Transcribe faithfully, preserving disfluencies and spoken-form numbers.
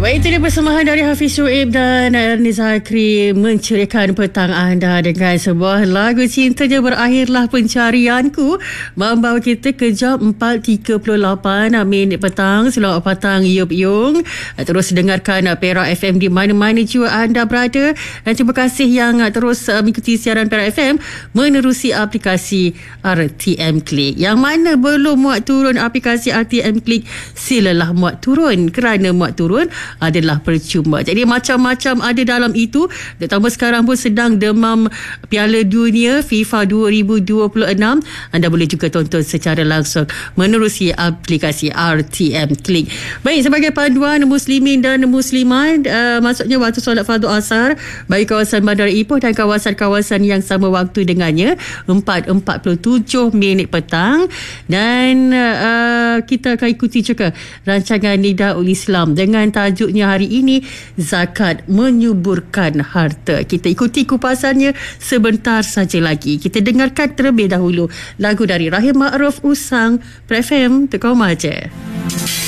Baik, itu dia persembahan dari Hafiz Shoaib dan Ernie Zakri menceriakan petang anda dengan sebuah lagu cinta. Je berakhirlah pencarianku, membawa kita ke jam empat tiga puluh lapan minit petang. Selamat petang Yub Yung. Terus dengarkan Perak F M di mana-mana juga anda berada, dan terima kasih yang terus mengikuti siaran Perak F M menerusi aplikasi R T M Click. Yang mana belum muat turun aplikasi R T M Click, silalah muat turun, kerana muat turun adalah percuma. Jadi macam-macam ada dalam itu. Terutama sekarang pun sedang demam Piala Dunia FIFA dua ribu dua puluh enam. Anda boleh juga tonton secara langsung menerusi aplikasi R T M Click. Baik, sebagai panduan muslimin dan muslimat, uh, maksudnya waktu solat fardu asar bagi kawasan Bandar Ipoh dan kawasan-kawasan yang sama waktu dengannya empat empat puluh tujuh minit petang. Dan uh, kita akan ikuti juga rancangan Nidaul Islam dengan tajuknya hari ini, zakat menyuburkan harta. Kita ikuti kupasannya sebentar saja lagi. Kita dengarkan terlebih dahulu lagu dari Rahim Ma'ruf Usang, P R F M Tekau Maja.